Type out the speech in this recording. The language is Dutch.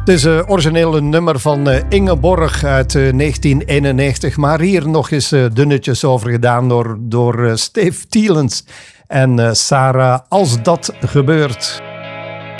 Het is een originele nummer van Ingeborg uit 1991, maar hier nog eens dunnetjes over gedaan door Steve Thielens en Sarah Als Dat Gebeurt.